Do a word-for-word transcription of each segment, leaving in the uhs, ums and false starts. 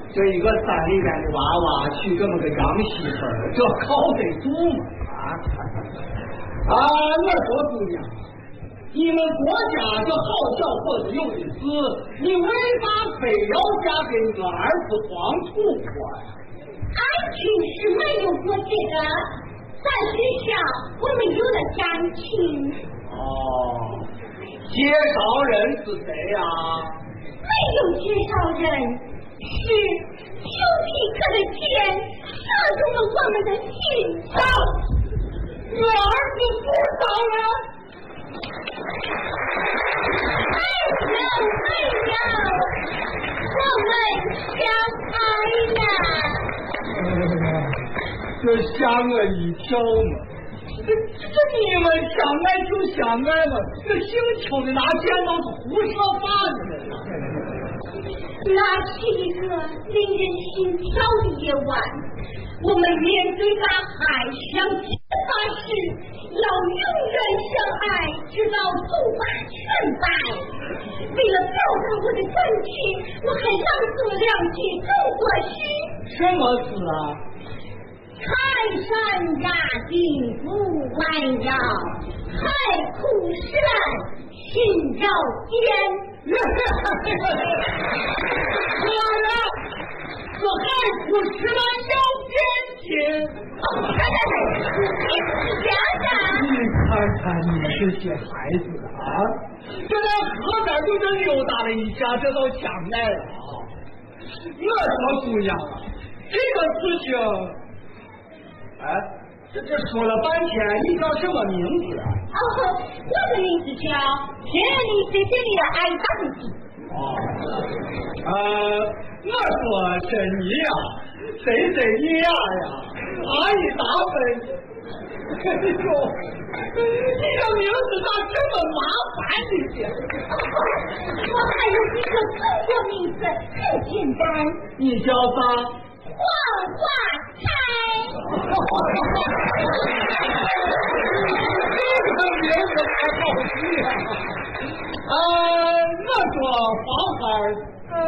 这一个山里边的娃娃娶这么个洋媳妇儿，这靠得住吗？啊啊！我说姑娘，你们国家这好小伙子有的是，你为啥非要嫁给我儿子黄土坡呀？ 俺平时没有过这个，在学校我们有了感情。 哦，介绍人是谁呀？ 没有介绍人，是丘皮克的剑射中了我们的心脏。 我儿子不伤人。 没有没有，我们相爱了。 这吓我一跳嘛！这这你们相爱就相爱嘛，这姓邱的拿剑刀是胡说八道的。 那是一个令人心跳的夜晚，我们面对大海相见发誓，要永远相爱，直到走马全败。为了表达我的感情，我还朗诵了两句中国诗。 什么诗啊？ 泰山压顶不弯腰，海枯石烂心照见。 妈呀！这海枯石烂要变天！ 你是家长。 你看看你这些孩子啊，这在河边就这溜达了一下，这都相爱了啊！我说姑娘啊，这个事情，哎，这这说了半天，你叫什么名字啊？ 哦，我的名字叫天里飞飞的爱当子。 哦，呃，我说是你呀，谁谁你呀呀，阿姨打分。哎呦，你这名字咋这么麻烦呢？ 我还有一个中国名字，很简单。 你叫啥？ 黄花菜。 这个名字还好记啊！呃，我说黄花，呃，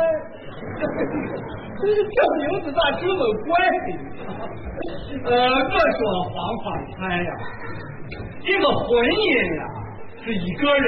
这名字咋这么怪呢？呃，我说黄花菜呀，这个婚姻呀是一个人